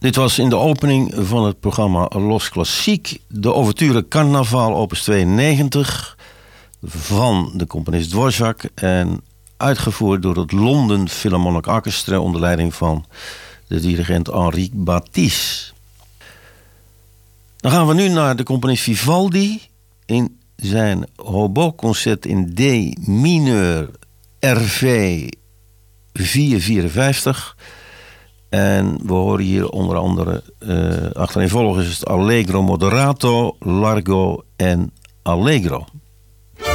Dit was in de opening van het programma Los Klassiek, de ouverture Carnaval opus 92 van de componist Dvorak en uitgevoerd door het London Philharmonic Orchestra onder leiding van de dirigent Henri Batisse. Dan gaan we nu naar de componist Vivaldi in zijn hobo-concert in D mineur RV 454. En we horen hier onder andere achtereenvolgens het Allegro Moderato, Largo en Allegro.